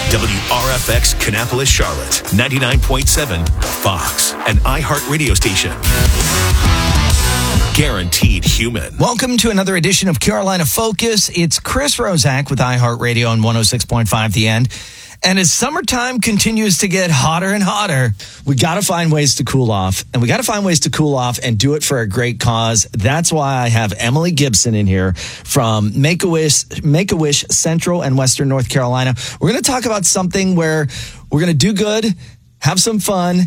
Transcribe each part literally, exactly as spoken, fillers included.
W R F X Kannapolis, Charlotte, ninety-nine point seven Fox, an iHeart radio station. Guaranteed human. Welcome to another edition of Carolina Focus. It's Chris Rozak with iHeartRadio on one oh six point five The End. And as summertime continues to get hotter and hotter, we got to find ways to cool off. And we got to find ways to cool off and do it for a great cause. That's why I have Emily Gibson in here from Make-A-Wish, Make-A-Wish Central and Western North Carolina. We're going to talk about something where we're going to do good, have some fun,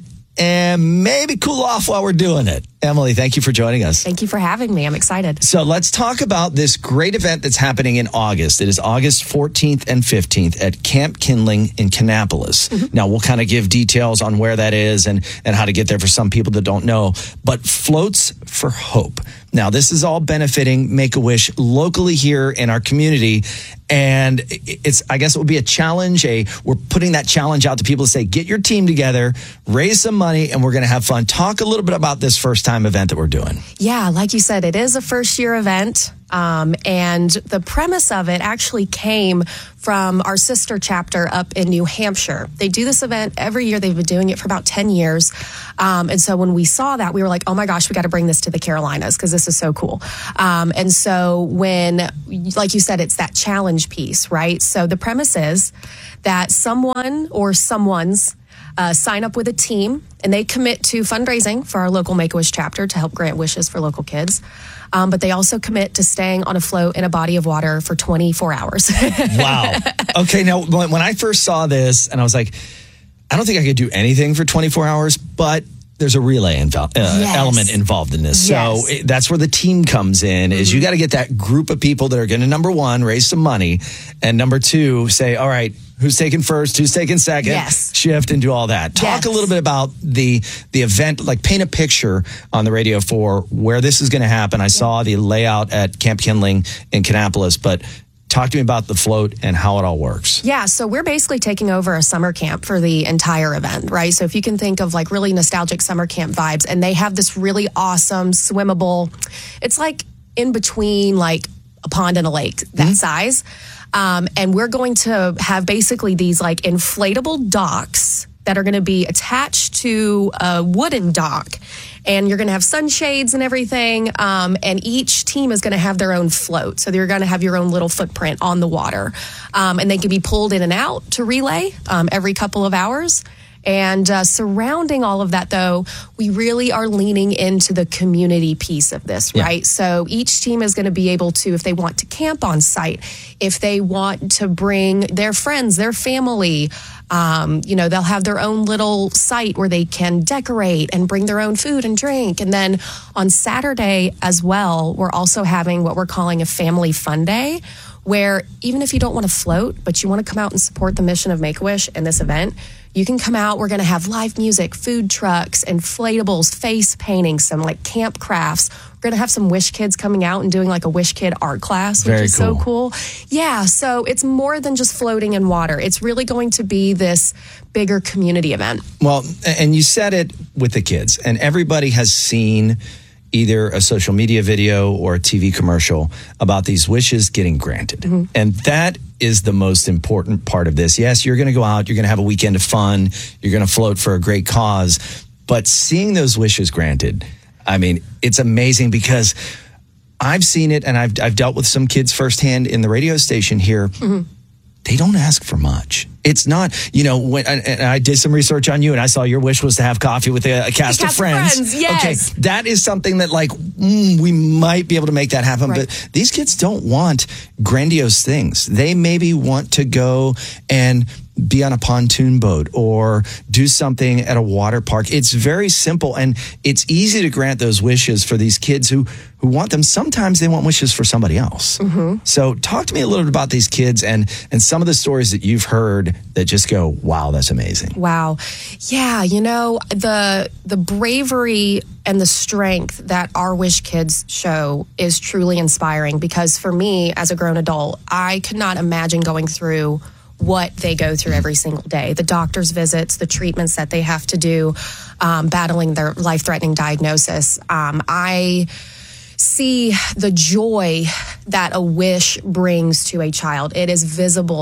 and maybe cool off while we're doing it. Emily, thank you for joining us. Thank you for having me. I'm excited. So let's talk about this great event that's happening in August. It is August fourteenth and fifteenth at Camp Kindling in Kannapolis. Mm-hmm. Now, we'll kind of give details on where that is and, and how to get there for some people that don't know. But Floats for Hope. Now, this is all benefiting Make-A-Wish locally here in our community. And it's, I guess it would be a challenge. A We're putting that challenge out to people to say, get your team together, raise some money, and we're going to have fun. Talk a little bit about this first time event that we're doing. Yeah, like you said, it is a first year event. Um, and the premise of it actually came from our sister chapter up in New Hampshire. They do this event every year. They've been doing it for about ten years. Um, and so when we saw that, we were like, oh my gosh, we got to bring this to the Carolinas because this is so cool. Um, and so when, like you said, it's that challenge piece, right? So the premise is that someone or someone's Uh, sign up with a team, and they commit to fundraising for our local Make-A-Wish chapter to help grant wishes for local kids. Um, but they also commit to staying on a float in a body of water for twenty-four hours. Wow. Okay, now, when I first saw this, and I was like, I don't think I could do anything for twenty-four hours, but there's a relay invo- uh, yes. element involved in this. Yes. So it, that's where the team comes in, mm-hmm. is you got to get that group of people that are going to, number one, raise some money, and number two, say, all right, who's taking first, who's taking second, yes. shift and do all that. Talk yes. a little bit about the the event, like paint a picture on the radio for where this is going to happen. I yeah. saw the layout at Camp Kindling in Kannapolis, but talk to me about the float and how it all works. Yeah, so we're basically taking over a summer camp for the entire event, right? So if you can think of like really nostalgic summer camp vibes, and they have this really awesome swimmable, it's like in between like a pond and a lake, that mm-hmm. size. Um, and we're going to have basically these like inflatable docks that are going to be attached to a wooden dock. And you're going to have sunshades and everything. Um, and each team is going to have their own float. So you're going to have your own little footprint on the water. Um, and they can be pulled in and out to relay um, every couple of hours. And uh, surrounding all of that, though, we really are leaning into the community piece of this, yeah. right? So each team is going to be able to, if they want to camp on site, if they want to bring their friends, their family, um, you know, they'll have their own little site where they can decorate and bring their own food and drink. And then on Saturday as well, we're also having what we're calling a family fun day, where even if you don't want to float, but you want to come out and support the mission of Make-A-Wish in this event, you can come out. We're going to have live music, food trucks, inflatables, face painting, some like camp crafts. We're going to have some Wish Kids coming out and doing like a Wish Kid art class, which Very is cool. so cool. Yeah, so it's more than just floating in water. It's really going to be this bigger community event. Well, and you said it with the kids, and everybody has seen either a social media video or a T V commercial about these wishes getting granted. Mm-hmm. And that is the most important part of this. Yes, you're going to go out, you're going to have a weekend of fun, you're going to float for a great cause, but seeing those wishes granted, I mean, it's amazing because I've seen it, and I've I've dealt with some kids firsthand in the radio station here. Mm-hmm. They don't ask for much. It's not, you know, when and I did some research on you, and I saw your wish was to have coffee with a, a cast, a cast of friends. Of friends yes. Okay, that is something that, like, mm, we might be able to make that happen. Right. But these kids don't want grandiose things. They maybe want to go and be on a pontoon boat or do something at a water park. It's very simple, and it's easy to grant those wishes for these kids who, who want them. Sometimes they want wishes for somebody else. Mm-hmm. So talk to me a little bit about these kids and, and some of the stories that you've heard that just go, wow, that's amazing. Wow. Yeah, you know, the the bravery and the strength that our Wish Kids show is truly inspiring, because for me, as a grown adult, I could not imagine going through what they go through every single day. The doctor's visits, the treatments that they have to do, um, battling their life-threatening diagnosis. Um, I see the joy that a wish brings to a child. It is visible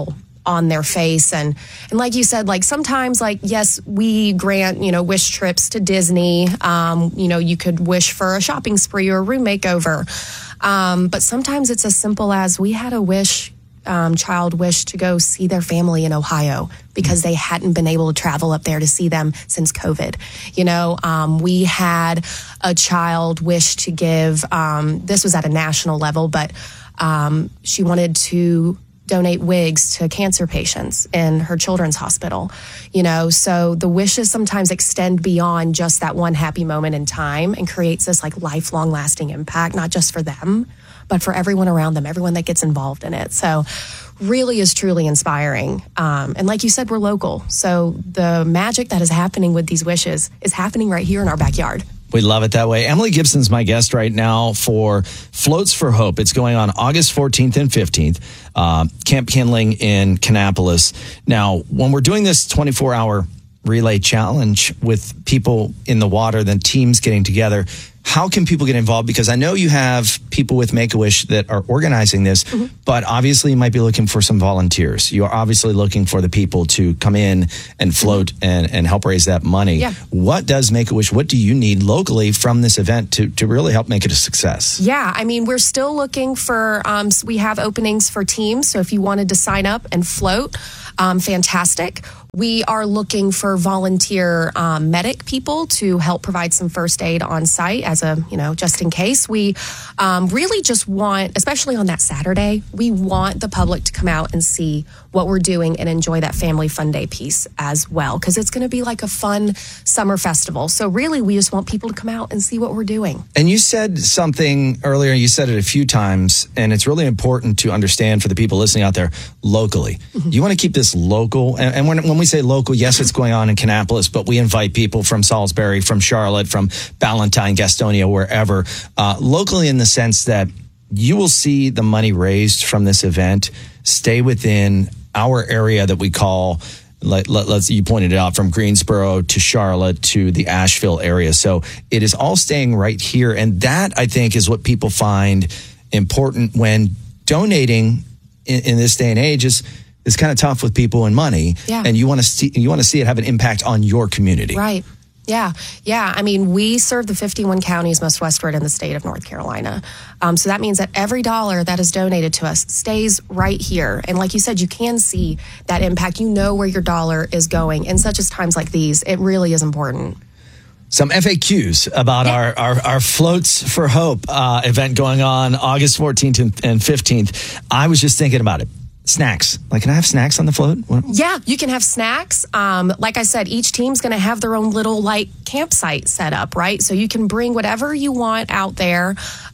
on their face. And, and like you said, like sometimes, like, yes, we grant, you know, wish trips to Disney. Um, you know, you could wish for a shopping spree or a room makeover. Um, but sometimes it's as simple as we had a wish, um, child wish to go see their family in Ohio because they hadn't been able to travel up there to see them since COVID. You know, um, we had a child wish to give, um, this was at a national level, but um, she wanted to donate wigs to cancer patients in her children's hospital. You know, so the wishes sometimes extend beyond just that one happy moment in time and creates this like lifelong lasting impact, not just for them, but for everyone around them, everyone that gets involved in it. So really is truly inspiring. Um, and like you said, we're local. So the magic that is happening with these wishes is happening right here in our backyard. We love it that way. Emily Gibson's my guest right now for Floats for Hope. It's going on August fourteenth and fifteenth, uh, Camp Kindling in Kannapolis. Now, when we're doing this twenty-four hour relay challenge with people in the water, then teams getting together, how can people get involved? Because I know you have people with Make-A-Wish that are organizing this, mm-hmm. but obviously you might be looking for some volunteers. You are obviously looking for the people to come in and float mm-hmm. and, and help raise that money. Yeah. What does Make-A-Wish, what do you need locally from this event to, to really help make it a success? Yeah, I mean, we're still looking for, um, we have openings for teams. So if you wanted to sign up and float, um, fantastic. We are looking for volunteer um, medic people to help provide some first aid on site as a, you know, just in case. We um, really just want, especially on that Saturday, we want the public to come out and see what we're doing and enjoy that family fun day piece as well, because it's going to be like a fun summer festival. So really, we just want people to come out and see what we're doing. And you said something earlier, you said it a few times, and it's really important to understand for the people listening out there locally. Mm-hmm. You want to keep this local, and, and when, when we say local, yes, it's going on in Kannapolis, but we invite people from Salisbury, from Charlotte, from Ballantyne, Gastonia, wherever, uh, locally in the sense that you will see the money raised from this event stay within our area that we call, let, let, let's, you pointed it out, from Greensboro to Charlotte to the Asheville area. So it is all staying right here. And that, I think, is what people find important when donating in, in this day and age is It's kind of tough with people and money, yeah. and you want to see you want to see it have an impact on your community, right? Yeah, yeah. I mean, we serve the fifty-one counties most westward in the state of North Carolina, um, so that means that every dollar that is donated to us stays right here. And like you said, you can see that impact. You know where your dollar is going, and such as times like these, it really is important. Some F A Qs about yeah. our, our, our Floats for Hope uh, event going on August fourteenth and fifteenth. I was just thinking about it. Snacks. Like, can I have snacks on the float? What? Yeah, you can have snacks. Um, like I said, each team's going to have their own little, like, campsite set up, right? So you can bring whatever you want out there.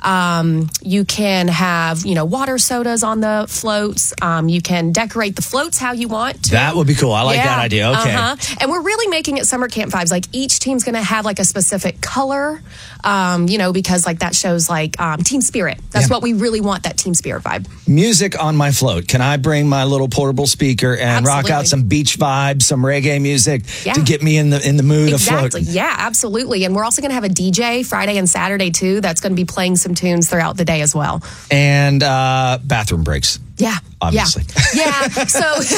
Um, you can have, you know, water sodas on the floats. Um, you can decorate the floats how you want to. That would be cool. I like yeah. that idea. Okay. Uh-huh. And we're really making it summer camp vibes. Like, each team's going to have, like, a specific color, um, you know, because, like, that shows, like, um, team spirit. That's yeah. what we really want, that team spirit vibe. Music on my float. Can I bring my little portable speaker and absolutely. rock out some beach vibes, some reggae music yeah. to get me in the in the mood exactly. of float? Yeah, absolutely. And we're also going to have a D J Friday and Saturday too that's going to be playing some tunes throughout the day as well. And uh, bathroom breaks. Yeah. Obviously. Yeah. yeah.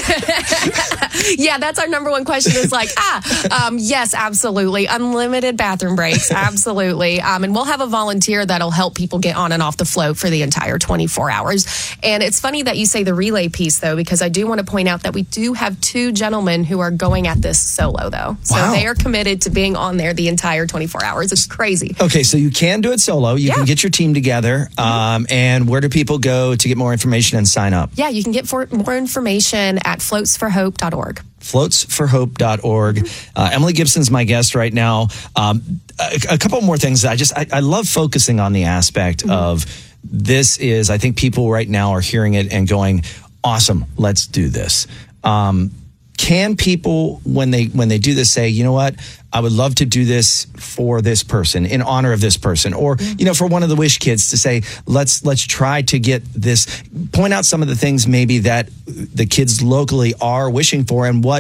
So, yeah, that's our number one question is like, ah, um, yes, absolutely. Unlimited bathroom breaks. Absolutely. Um, and we'll have a volunteer that'll help people get on and off the float for the entire twenty-four hours. And it's funny that you say the relay piece, though, because I do want to point out that we do have two gentlemen who are going at this solo, though. So wow. they are committed to being on there the entire twenty-four hours. It's crazy. Okay, so you can do it solo. You yeah. can get your team together. Mm-hmm. Um, and where do people go to get more information and sign up? Yeah, you can get for, more information at floats for hope dot org. floats for hope dot org. Uh, Emily Gibson's my guest right now. Um, a, a couple more things. I just, I, I love focusing on the aspect mm-hmm. of this is, I think people right now are hearing it and going, awesome, let's do this. Um, can people, when they when they do this, say, you know what, I would love to do this for this person, in honor of this person, or you know, for one of the Wish kids to say, let's let's try to get this. Point out some of the things maybe that the kids locally are wishing for, and what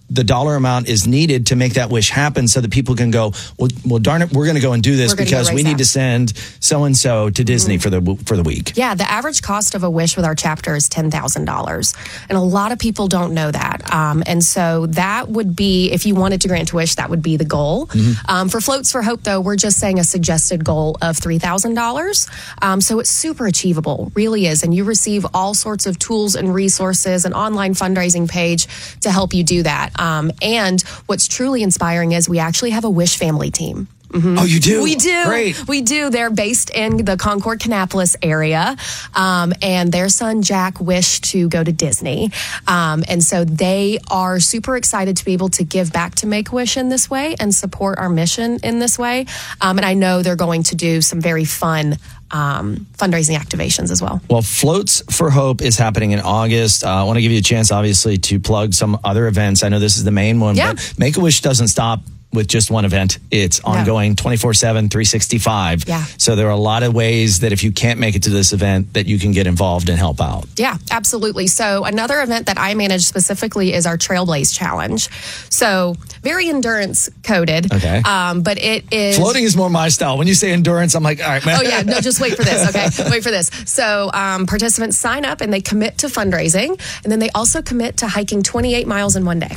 the dollar amount is needed to make that wish happen so that people can go, well, well darn it, we're going to go and do this because we need to send so-and-so to Disney mm-hmm. for the for the week. Yeah, the average cost of a wish with our chapter is ten thousand dollars. And a lot of people don't know that. Um, and so that would be, if you wanted to grant a wish, that would be the goal. Mm-hmm. Um, for Floats for Hope, though, we're just saying a suggested goal of three thousand dollars. Um, so it's super achievable, really is. And you receive all sorts of tools and resources, an online fundraising page to help you do that. Um, and what's truly inspiring is we actually have a Wish family team. Mm-hmm. Oh, you do? We do. Great. We do. They're based in the Concord, Kannapolis area. Um, and their son, Jack, wished to go to Disney. Um, and so they are super excited to be able to give back to Make-A-Wish in this way and support our mission in this way. Um, and I know they're going to do some very fun Um, fundraising activations as well. Well, Floats for Hope is happening in August. Uh, I want to give you a chance, obviously, to plug some other events. I know this is the main one, yeah. but Make-A-Wish doesn't stop with just one event. It's ongoing twenty-four seven, three sixty-five. Yeah. So there are a lot of ways that if you can't make it to this event, that you can get involved and help out. Yeah, absolutely. So another event that I manage specifically is our Trailblaze Challenge. So very endurance coded. Okay. Um, but it is... Floating is more my style. When you say endurance, I'm like, all right, man. Oh, yeah. No, just wait for this, okay? Wait for this. So um, participants sign up and they commit to fundraising, and then they also commit to hiking twenty-eight miles in one day.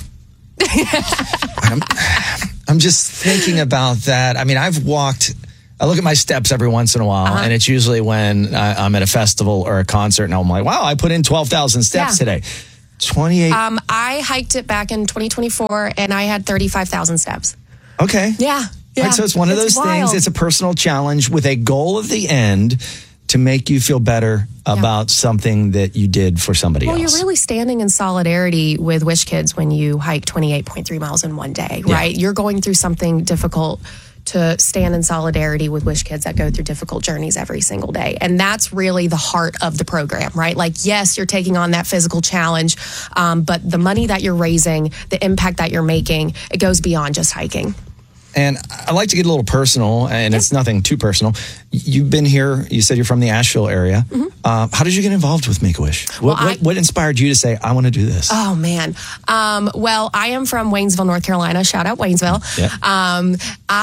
I'm, I'm just thinking about that. I mean, I've walked... I look at my steps every once in a while, uh-huh. and it's usually when I, I'm at a festival or a concert, and I'm like, wow, I put in twelve thousand steps yeah. today. twenty-eight Um, I hiked it back in twenty twenty-four, and I had thirty-five thousand steps. Okay. Yeah. yeah. Right, so it's one of it's those wild. things. It's a personal challenge with a goal at the end to make you feel better yeah. about something that you did for somebody well, else. Well, you're really standing in solidarity with Wish Kids when you hike twenty-eight point three miles in one day, right? Yeah. You're going through something difficult to stand in solidarity with Wish Kids that go through difficult journeys every single day. And that's really the heart of the program, right? Like, yes, you're taking on that physical challenge, um, but the money that you're raising, the impact that you're making, it goes beyond just hiking. And I like to get a little personal, and it's nothing too personal. You've been here, you said you're from the Asheville area. Mm-hmm. Uh, how did you get involved with Make-A-Wish? What, well, I, what, what inspired you to say, I want to do this? Oh, man. Um, well, I am from Waynesville, North Carolina. Shout out Waynesville. Yeah. Um,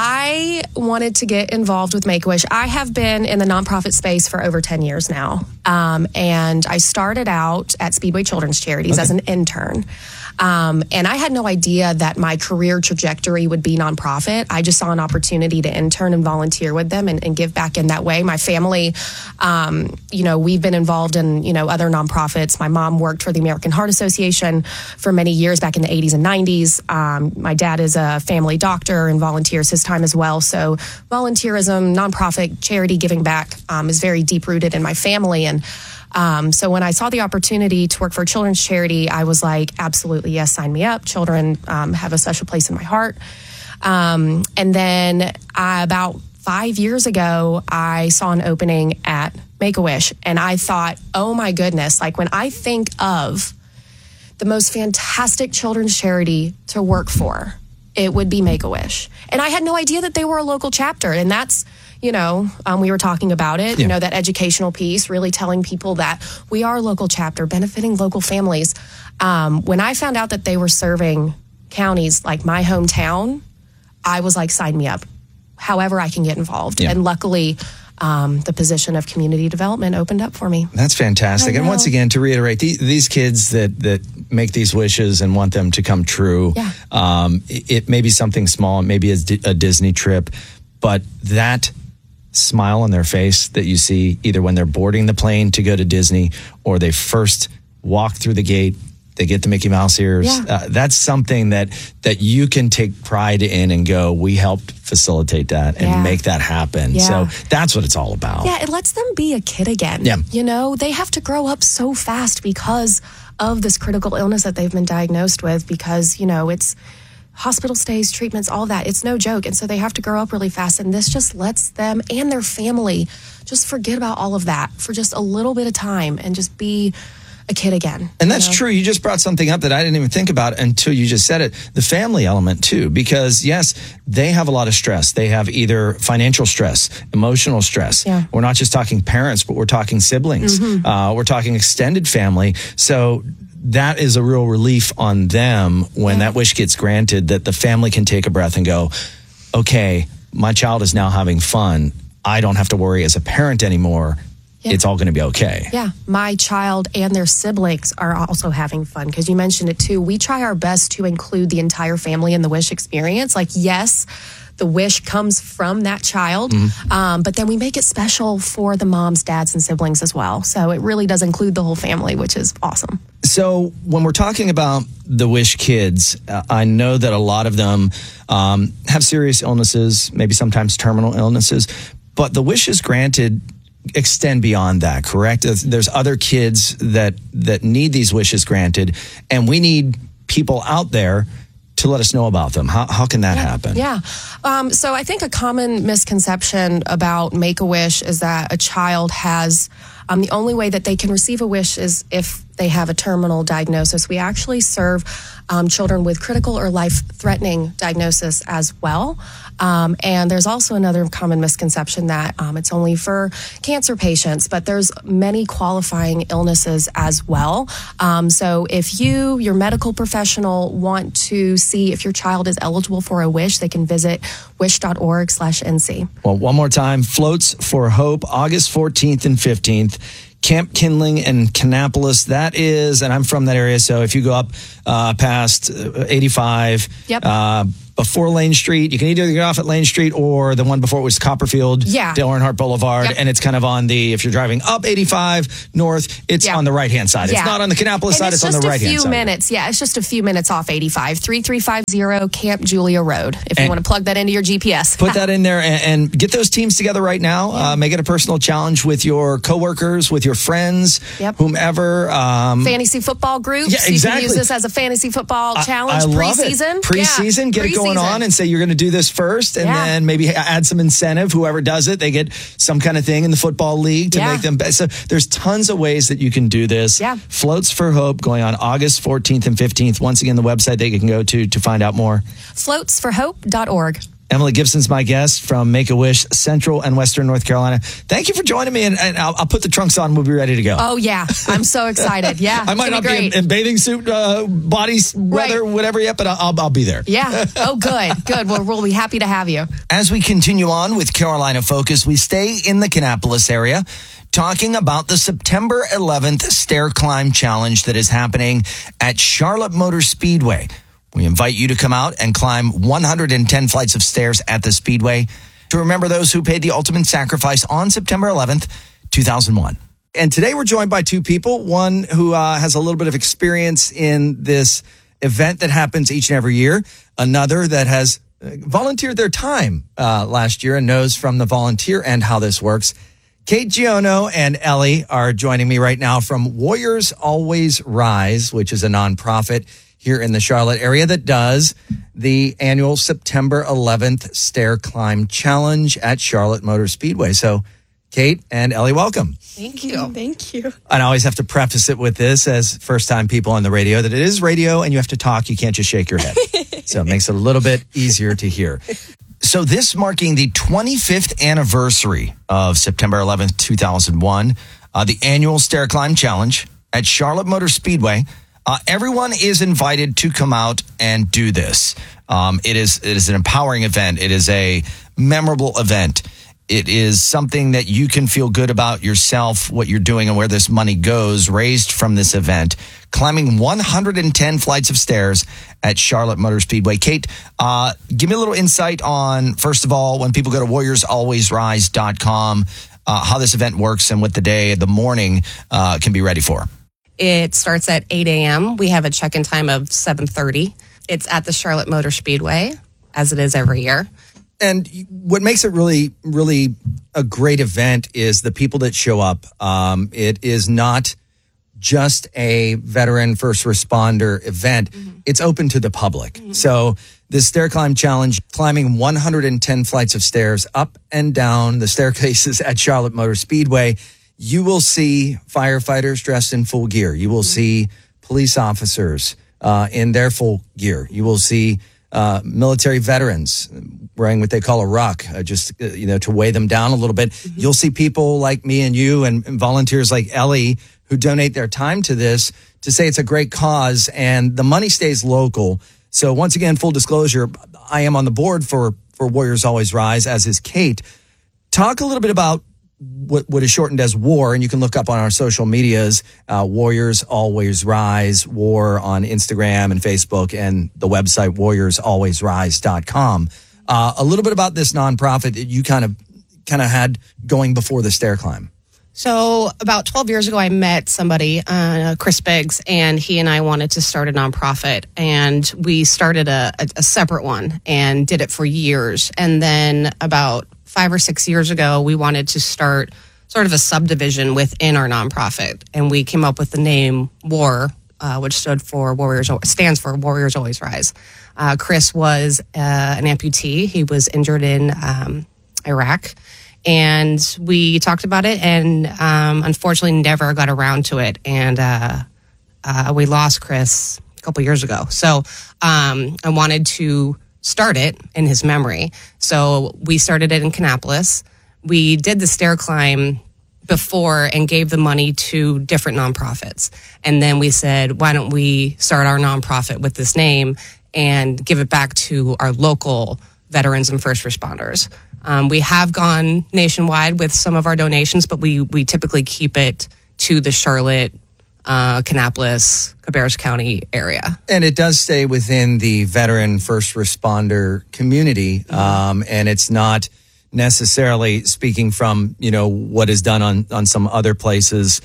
I wanted to get involved with Make-A-Wish. I have been in the nonprofit space for over ten years now. Um, and I started out at Speedway Children's Charities okay. as an intern. Um, and I had no idea that my career trajectory would be nonprofit. I just saw an opportunity to intern and volunteer with them and, and give back in that way. My family, um, you know, we've been involved in, you know, other nonprofits. My mom worked for the American Heart Association for many years back in the eighties and nineties. Um, my dad is a family doctor and volunteers his time as well. So volunteerism, nonprofit, charity, giving back um, is very deep rooted in my family. And Um, so when I saw the opportunity to work for a children's charity, I was like, absolutely, yes, sign me up. Children um, have a special place in my heart. Um, and then I, about five years ago, I saw an opening at Make-A-Wish, and I thought, oh my goodness, like when I think of the most fantastic children's charity to work for, it would be Make-A-Wish. And I had no idea that they were a local chapter, and that's, you know, um, we were talking about it, yeah. you know, that educational piece, really telling people that we are a local chapter, benefiting local families. Um, when I found out that they were serving counties like my hometown, I was like, sign me up. However I can get involved. Yeah. And luckily, um, the position of community development opened up for me. That's fantastic. And once again, to reiterate, these, these kids that, that make these wishes and want them to come true, yeah. um, it, it may be something small, maybe a, a Disney trip, but that smile on their face that you see either when they're boarding the plane to go to Disney or they first walk through the gate, they get the Mickey Mouse ears. Yeah. Uh, that's something that that you can take pride in and go, we helped facilitate that and yeah. make that happen. Yeah. So that's what it's all about. Yeah, it lets them be a kid again. Yeah. You know, they have to grow up so fast because of this critical illness that they've been diagnosed with because, you know, it's hospital stays, treatments, all that. It's no joke. And so they have to grow up really fast. And this just lets them and their family just forget about all of that for just a little bit of time and just be a kid again. And that's you know? true. You just brought something up that I didn't even think about until you just said it. The family element too, because yes, they have a lot of stress. They have either financial stress, emotional stress. Yeah. We're not just talking parents, but we're talking siblings. Mm-hmm. Uh, we're talking extended family. So that is a real relief on them when yeah. that wish gets granted, that the family can take a breath and go, okay, my child is now having fun. I don't have to worry as a parent anymore. Yeah. It's all going to be okay. Yeah. My child and their siblings are also having fun, because you mentioned it too. We try our best to include the entire family in the wish experience. Like, yes, the wish comes from that child, mm-hmm. um, but then we make it special for the moms, dads, and siblings as well. So it really does include the whole family, which is awesome. So when we're talking about the Wish kids, uh, I know that a lot of them um, have serious illnesses, maybe sometimes terminal illnesses, but the wishes granted extend beyond that, correct? There's other kids that that need these wishes granted, and we need people out there to let us know about them. How how can that yeah. happen? Yeah. Um, so I think a common misconception about Make-A-Wish is that a child has, um, the only way that they can receive a wish is if they have a terminal diagnosis. We actually serve um, children with critical or life-threatening diagnosis as well. Um, and there's also another common misconception that um, it's only for cancer patients, but there's many qualifying illnesses as well. Um, so if you, your medical professional, want to see if your child is eligible for a wish, they can visit wish.org slash NC. Well, one more time, Floats for Hope, August fourteenth and fifteenth. Camp Kindling and Kannapolis, that is, and I'm from that area, so if you go up uh, past eighty-five, yep. uh, before Lane Street, you can either get off at Lane Street or the one before it was Copperfield, yeah. Dale Earnhardt Boulevard, yep. and it's kind of on the, if you're driving up eighty-five north, it's yeah. on the right-hand side. Yeah. It's not on the Kannapolis side, it's, it's on the right-hand side. It's just a few minutes, yeah, it's just a few minutes off eighty-five, three three five zero Camp Julia Road, if and you want to plug that into your G P S. Put that in there and, and get those teams together right now. Yeah. Uh, make it a personal challenge with your coworkers, with your friends, yep. whomever. Um, fantasy football groups. Yeah, exactly. You can use this as a fantasy football challenge. I, I pre-season. Love it. Pre-season, yeah. get pre-season. it going on and say you're going to do this first, and yeah. then maybe add some incentive. Whoever does it, they get some kind of thing in the football league to yeah. make them better. So there's tons of ways that you can do this. Yeah. Floats for Hope going on August fourteenth and fifteenth. Once again, the website that you can go to to find out more. floats for hope dot org. Emily Gibson's my guest from Make-A-Wish, Central and Western North Carolina. Thank you for joining me, and, and I'll, I'll put the trunks on. We'll be ready to go. Oh, yeah. I'm so excited. Yeah. I might not be, be in, in bathing suit, uh, body, weather, right. whatever yet, but I'll, I'll be there. Yeah. Oh, good. Good. Well, we'll be happy to have you. As we continue on with Carolina Focus, we stay in the Kannapolis area, talking about the September eleventh Stair Climb Challenge that is happening at Charlotte Motor Speedway. We invite you to come out and climb one hundred ten flights of stairs at the Speedway to remember those who paid the ultimate sacrifice on September eleventh, two thousand one. And today we're joined by two people, one who uh, has a little bit of experience in this event that happens each and every year, another that has volunteered their time uh, last year and knows from the volunteer end how this works. Kate Giono and Ellie are joining me right now from Warriors Always Rise, which is a nonprofit here in the Charlotte area that does the annual September eleventh Stair Climb Challenge at Charlotte Motor Speedway. So, Kate and Ellie, welcome. Thank you. Thank you. I always have to preface it with this as first-time people on the radio, that it is radio and you have to talk. You can't just shake your head. So it makes it a little bit easier to hear. So this marking the twenty-fifth anniversary of September eleventh, two thousand one, uh, the annual Stair Climb Challenge at Charlotte Motor Speedway. Uh, everyone is invited to come out and do this. Um, it is it is an empowering event. It is a memorable event. It is something that you can feel good about yourself, what you're doing, and where this money goes, raised from this event. Climbing one hundred ten flights of stairs at Charlotte Motor Speedway. Kate, uh, give me a little insight on, first of all, when people go to warriors always rise dot com, uh, how this event works and what the day, the morning uh, can be ready for. It starts at eight a.m. We have a check-in time of seven thirty. It's at the Charlotte Motor Speedway, as it is every year. And what makes it really, really a great event is the people that show up. Um, it is not just a veteran first responder event. Mm-hmm. It's open to the public. Mm-hmm. So this Stair Climb Challenge, climbing one hundred ten flights of stairs up and down the staircases at Charlotte Motor Speedway, you will see firefighters dressed in full gear. You will see police officers uh, in their full gear. You will see uh, military veterans wearing what they call a ruck, uh, just uh, you know, to weigh them down a little bit. Mm-hmm. You'll see people like me and you and, and volunteers like Ellie who donate their time to this to say it's a great cause, and the money stays local. So once again, full disclosure, I am on the board for, for Warriors Always Rise, as is Kate. Talk a little bit about what, what is shortened as WAR, and you can look up on our social medias, uh, Warriors Always Rise, WAR on Instagram and Facebook, and the website warriors always rise dot com. Uh, a little bit about this nonprofit that you kind of kind of had going before the stair climb. So about twelve years ago, I met somebody, uh, Chris Biggs, and he and I wanted to start a nonprofit. And we started a, a, a separate one and did it for years. And then about five or six years ago, we wanted to start sort of a subdivision within our nonprofit. And we came up with the name WAR, uh, which stood for Warriors, stands for Warriors Always Rise. Uh, Chris was uh, an amputee. He was injured in um, Iraq. And we talked about it, and um, unfortunately never got around to it. And uh, uh, we lost Chris a couple years ago. So um, I wanted to start it in his memory. So we started it in Kannapolis. We did the stair climb before and gave the money to different nonprofits. And then we said, why don't we start our nonprofit with this name and give it back to our local veterans and first responders. Um, we have gone nationwide with some of our donations, but we, we typically keep it to the Charlotte, uh, Kannapolis, Cabarrus County area. And it does stay within the veteran first responder community. Mm-hmm. Um, and it's not necessarily speaking from, you know, what is done on, on some other places.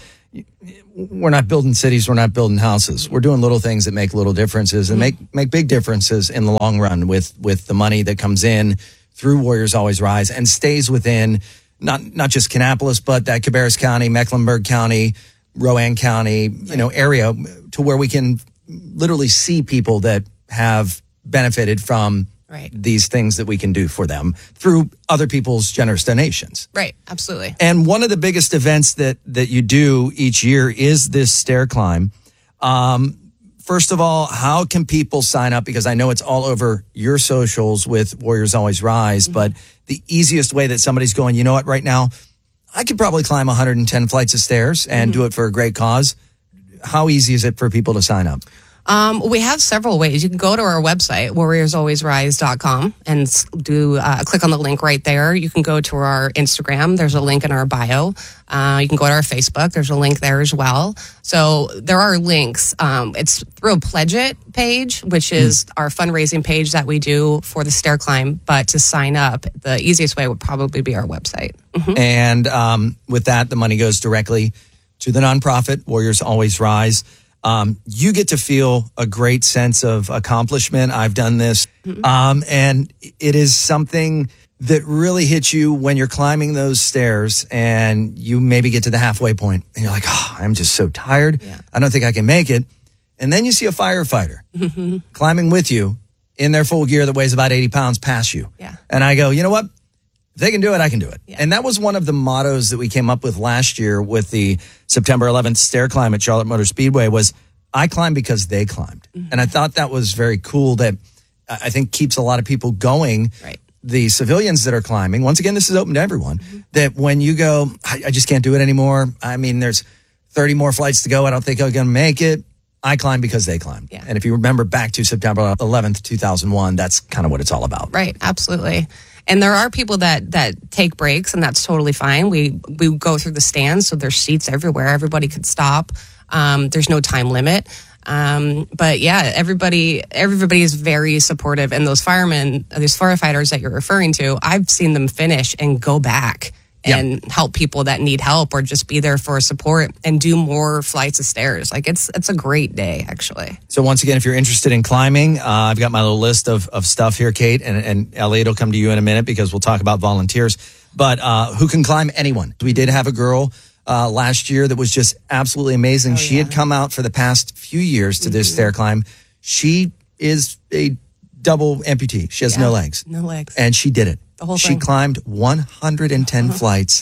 We're not building cities. We're not building houses. We're doing little things that make little differences and mm-hmm. make, make big differences in the long run with, with the money that comes in through Warriors Always Rise and stays within not not just Kannapolis, but that Cabarrus County, Mecklenburg County, Rowan County, you right. know, area to where we can literally see people that have benefited from right. these things that we can do for them through other people's generous donations. Right, absolutely. And one of the biggest events that that you do each year is this stair climb. Um, First of all, how can people sign up? Because I know it's all over your socials with Warriors Always Rise, mm-hmm. but the easiest way that somebody's going, you know what, right now, I could probably climb one hundred ten flights of stairs and mm-hmm. do it for a great cause. How easy is it for people to sign up? Um, we have several ways. You can go to our website, warriors always rise dot com, and do uh, click on the link right there. You can go to our Instagram. There's a link in our bio. Uh, you can go to our Facebook. There's a link there as well. So there are links. Um, it's through a Pledge It page, which is mm. our fundraising page that we do for the stair climb. But to sign up, the easiest way would probably be our website. Mm-hmm. And um, with that, the money goes directly to the nonprofit, Warriors Always Rise. Um, you get to feel a great sense of accomplishment. I've done this. Mm-hmm. Um, and it is something that really hits you when you're climbing those stairs and you maybe get to the halfway point and you're like, oh, I'm just so tired. Yeah. I don't think I can make it. And then you see a firefighter mm-hmm. climbing with you in their full gear that weighs about eighty pounds past you. Yeah. And I go, you know what? If they can do it, I can do it. Yeah. And that was one of the mottos that we came up with last year with the September eleventh stair climb at Charlotte Motor Speedway was, I climbed because they climbed. Mm-hmm. And I thought that was very cool that I think keeps a lot of people going. Right. The civilians that are climbing, once again, this is open to everyone, mm-hmm. that when you go, I, I just can't do it anymore. I mean, there's thirty more flights to go. I don't think I'm going to make it. I climb because they climbed. Yeah. And if you remember back to September eleventh, two thousand one, that's kind of what it's all about. Right. Absolutely. And there are people that, that take breaks, and that's totally fine. We we go through the stands, so there's seats everywhere. Everybody could stop. Um, there's no time limit. Um, but yeah, everybody everybody is very supportive. And those firemen, these firefighters that you're referring to, I've seen them finish and go back and yep. help people that need help, or just be there for support and do more flights of stairs. Like it's it's a great day, actually. So once again, if you're interested in climbing, uh, I've got my little list of, of stuff here, Kate, and, and Elliot will come to you in a minute because we'll talk about volunteers. But uh, who can climb? Anyone. We did have a girl uh, last year that was just absolutely amazing. Oh, she yeah. had come out for the past few years to mm-hmm. this stair climb. She is a double amputee. She has yeah. no legs. No legs. And she did it. The whole she thing. climbed one hundred ten uh-huh. flights,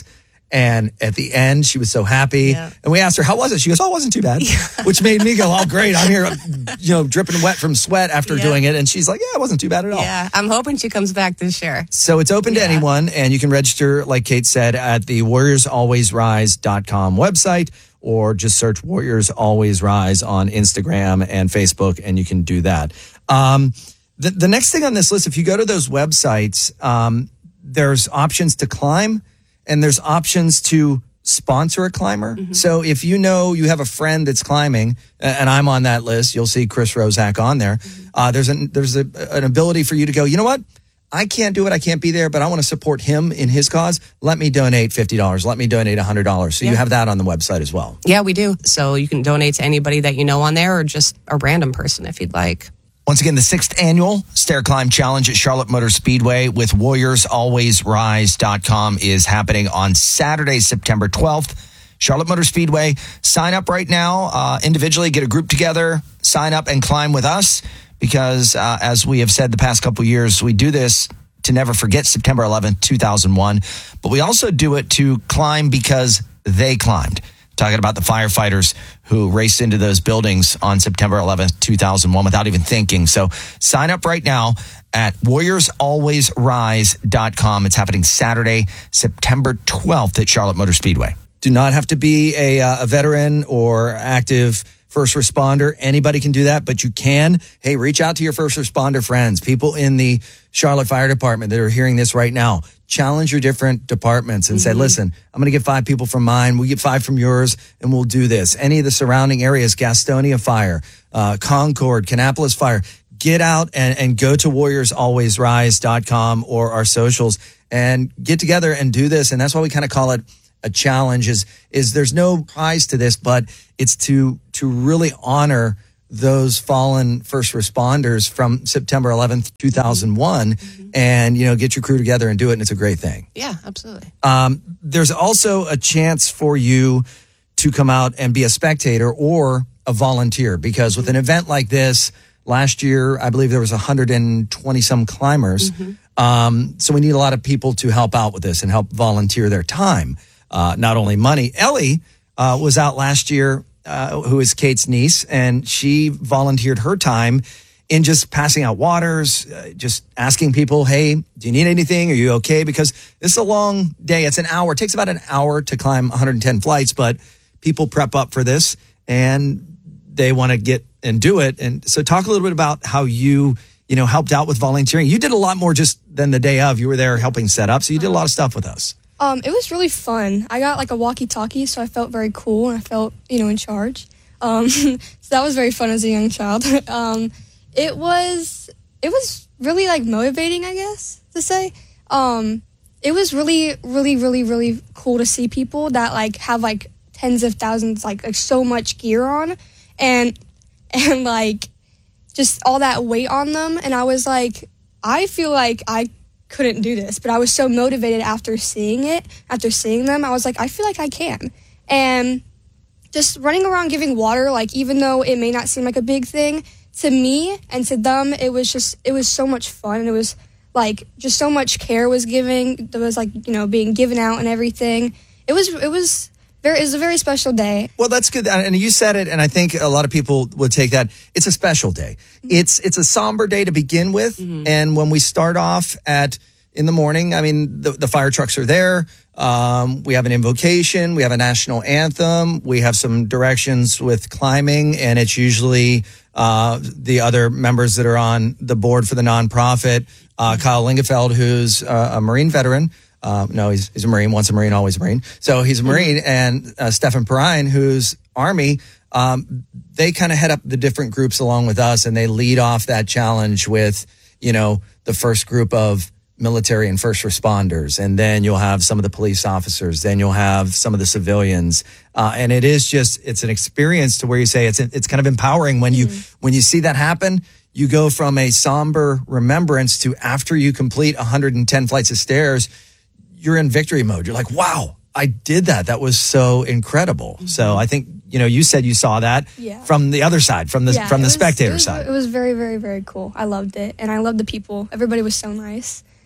And at the end, she was so happy. Yeah. And we asked her, how was it? She goes, oh, it wasn't too bad. Which made me go, oh, great. I'm here, you know, dripping wet from sweat after Yeah. doing it. And she's like, yeah, it wasn't too bad at all. Yeah, I'm hoping she comes back this year. So it's open to Yeah. anyone, and you can register, like Kate said, at the warriors always rise dot com website, or just search Warriors Always Rise on Instagram and Facebook, and you can do that. Um, the, the next thing on this list, if you go to those websites, um, there's options to climb, and there's options to sponsor a climber. Mm-hmm. So if you know you have a friend that's climbing, a- and I'm on that list, you'll see Chris Rozak on there. Mm-hmm. Uh, there's an there's a, an ability for you to go, you know what? I can't do it. I can't be there, but I want to support him in his cause. Let me donate fifty dollars. Let me donate one hundred dollars. So you Yeah. have that on the website as well. Yeah, we do. So you can donate to anybody that you know on there, or just a random person if you'd like. Once again, the sixth annual Stair Climb Challenge at Charlotte Motor Speedway with warriors always rise dot com is happening on Saturday, September twelfth. Charlotte Motor Speedway. Sign up right now, uh, individually, get a group together, sign up and climb with us, because uh, as we have said the past couple years, we do this to never forget September eleventh, two thousand one, but we also do it to climb because they climbed. Talking about the firefighters who raced into those buildings on September eleventh, two thousand one without even thinking. So sign up right now at warriors always rise dot com. It's happening Saturday, September twelfth at Charlotte Motor Speedway. Do not have to be a, uh, a veteran or active first responder. Anybody can do that, but you can. Hey, reach out to your first responder friends, people in the Charlotte Fire Department that are hearing this right now. Challenge your different departments and say, listen, I'm going to get five people from mine. We get five from yours, and we'll do this. Any of the surrounding areas, Gastonia Fire, uh, Concord, Kannapolis Fire, get out and, and go to warriors always rise dot com or our socials and get together and do this. And that's why we kind of call it a challenge. Is is there's no prize to this, but it's to to really honor those fallen first responders from September eleventh, two thousand one, mm-hmm. and, you know, get your crew together and do it. And it's a great thing. Yeah, absolutely. Um, there's also a chance for you to come out and be a spectator or a volunteer, because with an event like this, last year, I believe there was one hundred twenty some climbers. Mm-hmm. Um, so we need a lot of people to help out with this and help volunteer their time. Uh, not only money. Ellie uh, was out last year, uh, who is Kate's niece, and she volunteered her time in just passing out waters, uh, just asking people, hey, do you need anything? Are you okay? Because this is a long day. It's an hour. It takes about an hour to climb one hundred ten flights, but people prep up for this and they want to get and do it. And so talk a little bit about how you, you know, helped out with volunteering. You did a lot more just than the day of. You were there helping set up. So you did a lot of stuff with us. Um, it was really fun. I got like a walkie-talkie, so I felt very cool and I felt, you know, in charge. Um, so that was very fun as a young child. um, it was, it was really like motivating, I guess, to say. Um, it was really, really, really, really cool to see people that like have like tens of thousands, like, like so much gear on and, and like just all that weight on them. And I was like, I feel like I couldn't do this, but I was so motivated after seeing it, after seeing them. I was like, I feel like I can. And just running around giving water, like, even though it may not seem like a big thing, to me and to them, it was just, it was so much fun. And it was like, just so much care was giving, there was like, you know, being given out and everything. It was, it was very, it was a very special day. Well, that's good. And you said it, and I think a lot of people would take that. It's a special day. Mm-hmm. It's it's a somber day to begin with. Mm-hmm. And when we start off at in the morning, I mean, the, the fire trucks are there. Um, we have an invocation. We have a national anthem. We have some directions with climbing, and it's usually uh, the other members that are on the board for the nonprofit. Uh, Kyle Lingefeld, who's uh, a Marine veteran. Uh, no, he's, he's a Marine, once a Marine, always a Marine. So he's a Marine, and uh, Stefan Perrine, who's Army, um, they kind of head up the different groups along with us, and they lead off that challenge with, you know, the first group of military and first responders, and then you'll have some of the police officers, then you'll have some of the civilians. Uh, and it is just, it's an experience to where you say it's it's kind of empowering when you mm-hmm. when you see that happen. You go from a somber remembrance to, after you complete one hundred ten flights of stairs, you're in victory mode. You're like, wow, I did that. That was so incredible. Mm-hmm. So I think, you know, you said you saw that yeah. from the other side, from the yeah, from the was, spectator it was, side. It was very, very, very cool. I loved it. And I loved the people. Everybody was so nice.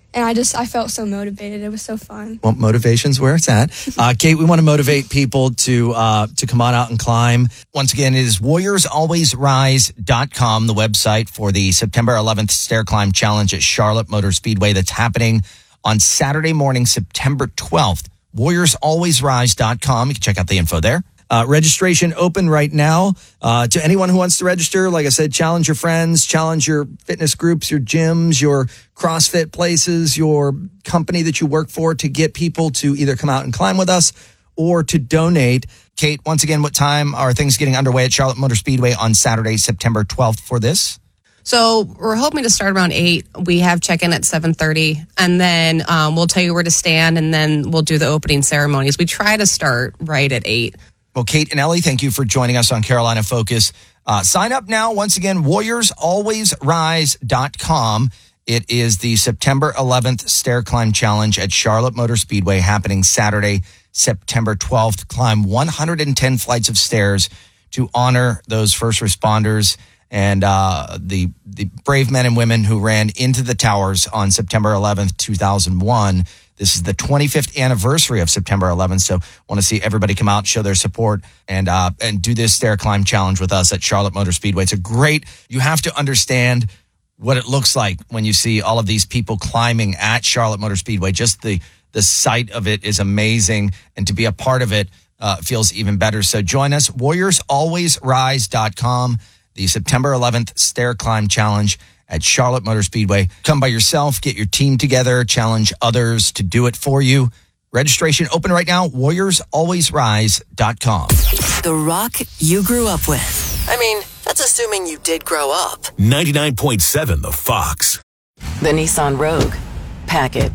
and I just I felt so motivated. It was so fun. Well, motivation's where it's at. Uh, Kate, we want to motivate people to uh, to come on out and climb. Once again, it is warriors always rise dot com, the website for the September eleventh Stair Climb Challenge at Charlotte Motor Speedway that's happening on Saturday morning, September twelfth. warriors always rise dot com. You can check out the info there. Uh, registration open right now uh, to anyone who wants to register. Like I said, challenge your friends, challenge your fitness groups, your gyms, your CrossFit places, your company that you work for to get people to either come out and climb with us or to donate. Kate, once again, what time are things getting underway at Charlotte Motor Speedway on Saturday, September twelfth for this? So we're hoping to start around eight. We have check-in at seven thirty, and then um, we'll tell you where to stand, and then we'll do the opening ceremonies. We try to start right at eight. Well, Kate and Ellie, thank you for joining us on Carolina Focus. Uh, sign up now. Once again, warriors always rise dot com. It is the September eleventh Stair Climb Challenge at Charlotte Motor Speedway happening Saturday, September twelfth. Climb one hundred ten flights of stairs to honor those first responders and uh, the the brave men and women who ran into the towers on September eleventh, two thousand one. This is the twenty-fifth anniversary of September eleventh, so want to see everybody come out, show their support, and uh, and do this stair climb challenge with us at Charlotte Motor Speedway. It's a great, you have to understand what it looks like when you see all of these people climbing at Charlotte Motor Speedway. Just the, the sight of it is amazing, and to be a part of it uh, feels even better. So join us, warriors always rise dot com, the September eleventh Stair Climb Challenge at Charlotte Motor Speedway. Come by yourself, get your team together, challenge others to do it for you. Registration open right now, warriors always rise dot com. The rock you grew up with. I mean, that's assuming you did grow up. ninety-nine point seven The Fox. The Nissan Rogue. Pack it.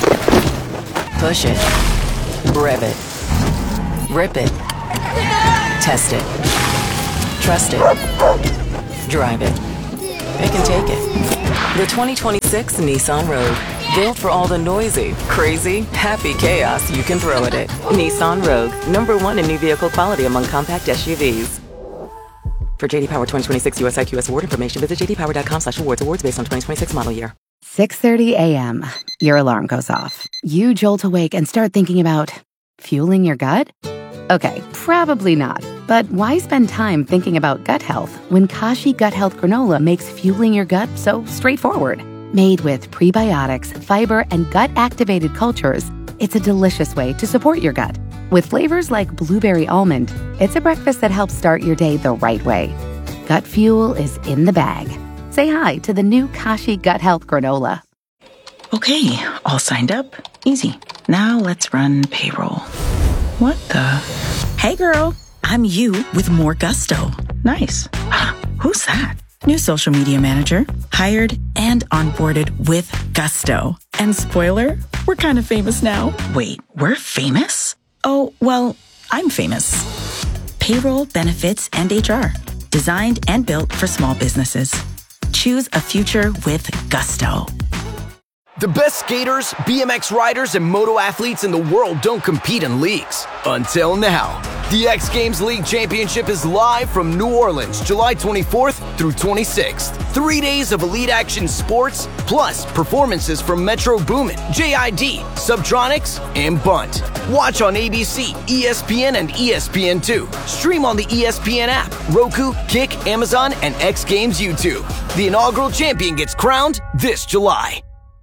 Push it. Rev it. Rip it. Test it. Trust it. Drive it. They can take it. The twenty twenty-six Nissan Rogue. Built for all the noisy, crazy, happy chaos you can throw at it. Nissan Rogue. Number one in new vehicle quality among compact S U Vs. For J D Power twenty twenty-six U S I Q S award information, visit j d power dot com slash awards. Awards based on twenty twenty-six model year. six thirty a.m. Your alarm goes off. You jolt awake and start thinking about fueling your gut? Okay, probably not. But why spend time thinking about gut health when Kashi Gut Health Granola makes fueling your gut so straightforward? Made with prebiotics, fiber, and gut-activated cultures, it's a delicious way to support your gut. With flavors like blueberry almond, it's a breakfast that helps start your day the right way. Gut fuel is in the bag. Say hi to the new Kashi Gut Health Granola. Okay, all signed up. Easy. Now let's run payroll. What the? Hey girl, I'm you with more gusto. Nice. Who's that? New social media manager, hired and onboarded with gusto. And spoiler, we're kind of famous now. Wait, we're famous? Oh, well, I'm famous. Payroll, benefits, and H R. Designed and built for small businesses. Choose a future with gusto. The best skaters, B M X riders, and moto athletes in the world don't compete in leagues. Until now. The X Games League Championship is live from New Orleans, July twenty-fourth through twenty-sixth. Three days of elite action sports, plus performances from Metro Boomin, J I D, Subtronics, and Bunt. Watch on A B C, E S P N, and E S P N two. Stream on the E S P N app, Roku, Kick, Amazon, and X Games YouTube. The inaugural champion gets crowned this July.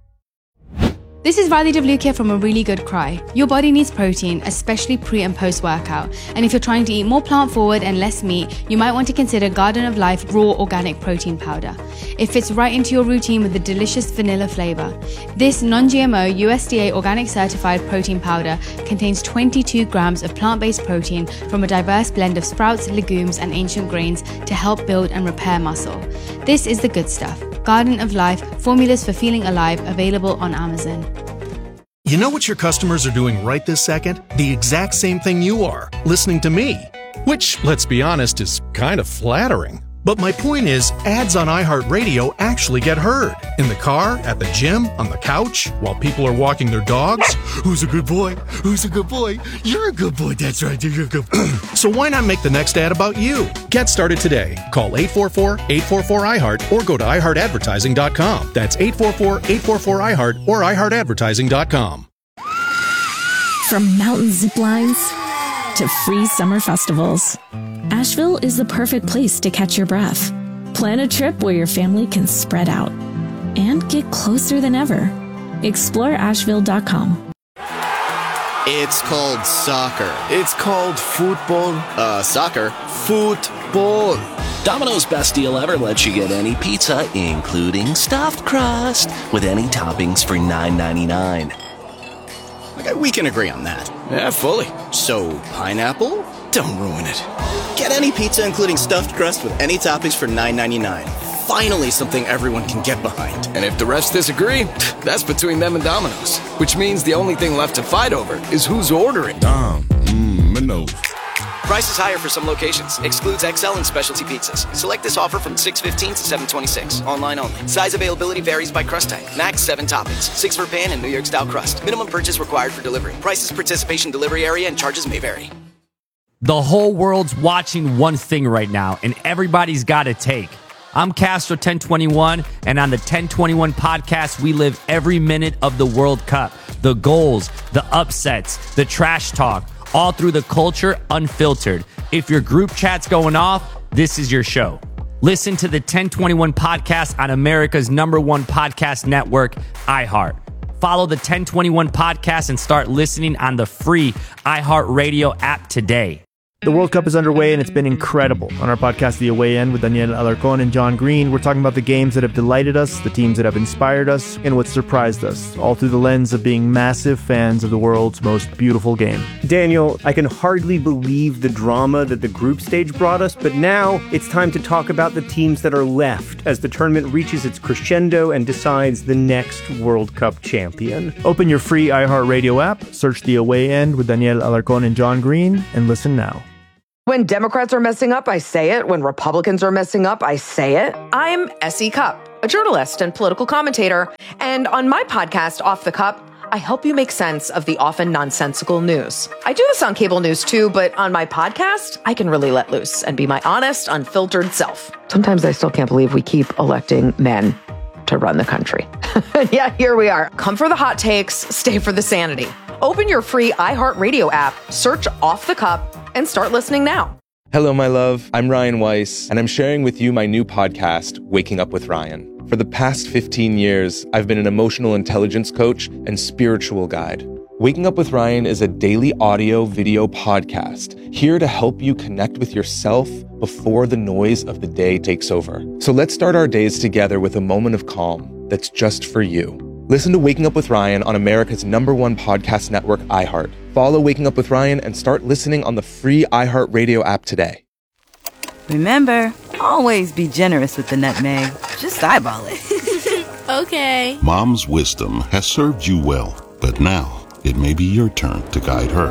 This is Riley Devlukia from A Really Good Cry. Your body needs protein, especially pre and post workout. And if you're trying to eat more plant forward and less meat, you might want to consider Garden of Life Raw Organic Protein Powder. It fits right into your routine with a delicious vanilla flavor. This non-G M O U S D A organic certified protein powder contains twenty-two grams of plant-based protein from a diverse blend of sprouts, legumes, and ancient grains to help build and repair muscle. This is the good stuff. Garden of Life, formulas for feeling alive, available on Amazon. You know what your customers are doing right this second? The exact same thing you are, listening to me. Which, let's be honest, is kind of flattering. But my point is, ads on iHeartRadio actually get heard. In the car, at the gym, on the couch, while people are walking their dogs. Who's a good boy? Who's a good boy? You're a good boy. That's right. You're a good boy. So why not make the next ad about you? Get started today. Call eight four four, eight four four, I heart or go to i heart advertising dot com. That's eight four four, eight four four, I heart or i heart advertising dot com. From mountain zip lines to free summer festivals, Asheville is the perfect place to catch your breath. Plan a trip where your family can spread out and get closer than ever. explore asheville dot com. It's called soccer. It's called football. Uh, soccer. Football. Domino's Best Deal Ever lets you get any pizza, including stuffed crust, with any toppings for nine ninety-nine. Okay, we can agree on that. Yeah, fully. So, pineapple? Don't ruin it. Get any pizza, including stuffed crust, with any toppings for nine ninety-nine. Finally, something everyone can get behind. And if the rest disagree, that's between them and Domino's. Which means the only thing left to fight over is who's ordering. Dom, mmm, Mino. Price is higher for some locations. Excludes X L and specialty pizzas. Select this offer from six fifteen to seven twenty-six. Online only. Size availability varies by crust type. Max seven toppings. Six for pan and New York style crust. Minimum purchase required for delivery. Prices, participation, delivery area, and charges may vary. The whole world's watching one thing right now, and everybody's got a take. I'm Castro ten twenty-one, and on the ten twenty-one podcast, we live every minute of the World Cup. The goals, the upsets, the trash talk, all through the culture, unfiltered. If your group chat's going off, this is your show. Listen to the ten twenty-one podcast on America's number one podcast network, iHeart. Follow the ten twenty-one podcast and start listening on the free iHeartRadio app today. The World Cup is underway, and it's been incredible. On our podcast, The Away End, with Daniel Alarcón and John Green, we're talking about the games that have delighted us, the teams that have inspired us, and what surprised us, all through the lens of being massive fans of the world's most beautiful game. Daniel, I can hardly believe the drama that the group stage brought us, but now it's time to talk about the teams that are left as the tournament reaches its crescendo and decides the next World Cup champion. Open your free iHeartRadio app, search The Away End with Daniel Alarcón and John Green, and listen now. When Democrats are messing up, I say it. When Republicans are messing up, I say it. I'm Essie Cupp, a journalist and political commentator. And on my podcast, Off the Cup, I help you make sense of the often nonsensical news. I do this on cable news too, but on my podcast, I can really let loose and be my honest, unfiltered self. Sometimes I still can't believe we keep electing men to run the country. Yeah, here we are. Come for the hot takes, stay for the sanity. Open your free iHeartRadio app, search Off the Cup, and start listening now. Hello, my love. I'm Ryan Weiss, and I'm sharing with you my new podcast, Waking Up with Ryan. For the past fifteen years, I've been an emotional intelligence coach and spiritual guide. Waking Up with Ryan is a daily audio video podcast here to help you connect with yourself before the noise of the day takes over. So let's start our days together with a moment of calm that's just for you. Listen to Waking Up with Ryan on America's number one podcast network, iHeart. Follow Waking Up with Ryan and start listening on the free iHeartRadio app today. Remember, always be generous with the nutmeg. Just eyeball it. Okay. Mom's wisdom has served you well, but now it may be your turn to guide her.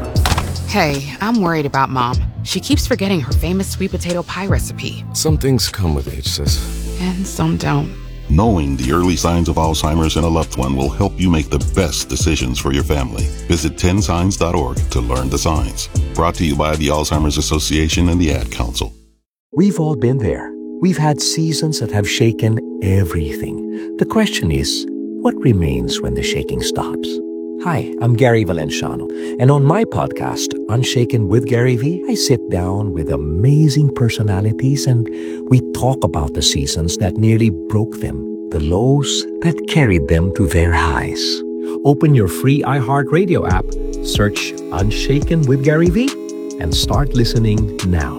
Hey, I'm worried about Mom. She keeps forgetting her famous sweet potato pie recipe. Some things come with age, sis. And some don't. Knowing the early signs of Alzheimer's in a loved one will help you make the best decisions for your family. Visit ten signs dot org to learn the signs. Brought to you by the Alzheimer's Association and the Ad Council. We've all been there. We've had seasons that have shaken everything. The question is, what remains when the shaking stops? Hi, I'm Gary Valenciano, and on my podcast, Unshaken with Gary V, I sit down with amazing personalities and we talk about the seasons that nearly broke them, the lows that carried them to their highs. Open your free iHeartRadio app, search Unshaken with Gary V, and start listening now.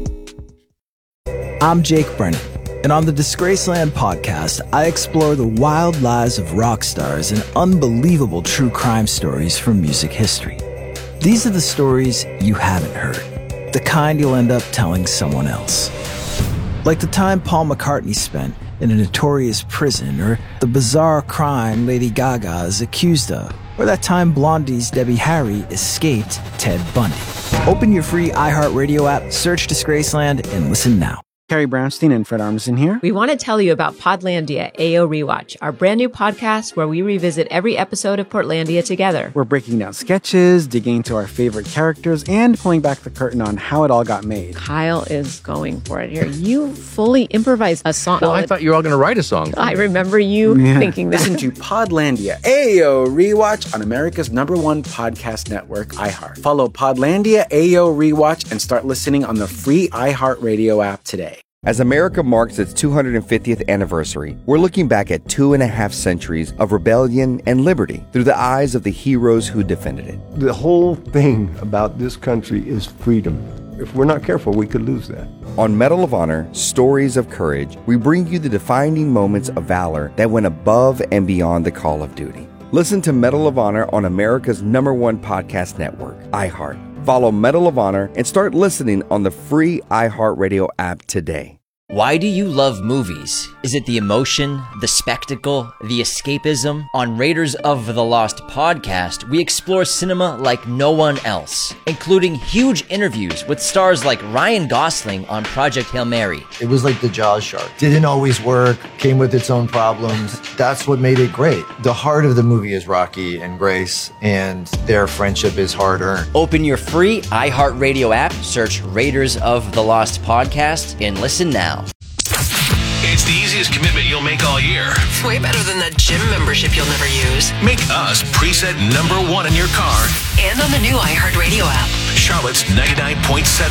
I'm Jake Brennan, and on the Disgraceland podcast, I explore the wild lives of rock stars and unbelievable true crime stories from music history. These are the stories you haven't heard, the kind you'll end up telling someone else. Like the time Paul McCartney spent in a notorious prison, or the bizarre crime Lady Gaga is accused of, or that time Blondie's Debbie Harry escaped Ted Bundy. Open your free iHeartRadio app, search Disgraceland, and listen now. Carrie Brownstein and Fred Armisen here. We want to tell you about Podlandia A O Rewatch, our brand new podcast where we revisit every episode of Portlandia together. We're breaking down sketches, digging into our favorite characters, and pulling back the curtain on how it all got made. Kyle is going for it here. You fully improvised a song. Well, I thought you were all going to write a song. I remember you Yeah. thinking that. Listen to Podlandia A O Rewatch on America's number one podcast network, iHeart. Follow Podlandia A O Rewatch and start listening on the free iHeartRadio app today. As America marks its two hundred fiftieth anniversary, we're looking back at two and a half centuries of rebellion and liberty through the eyes of the heroes who defended it. The whole thing about this country is freedom. If we're not careful, we could lose that. On Medal of Honor, Stories of Courage, we bring you the defining moments of valor that went above and beyond the call of duty. Listen to Medal of Honor on America's number one podcast network, iHeart. Follow Medal of Honor and start listening on the free iHeartRadio app today. Why do you love movies? Is it the emotion, the spectacle, the escapism? On Raiders of the Lost podcast, we explore cinema like no one else, including huge interviews with stars like Ryan Gosling on Project Hail Mary. It was like the Jaws shark. Didn't always work, came with its own problems. That's what made it great. The heart of the movie is Rocky and Grace, and their friendship is hard-earned. Open your free iHeartRadio app, search Raiders of the Lost podcast, and listen now. It's the easiest commitment you'll make all year. Way better than that gym membership you'll never use. Make us preset number one in your car And on the new iHeartRadio app. Charlotte's ninety-nine point seven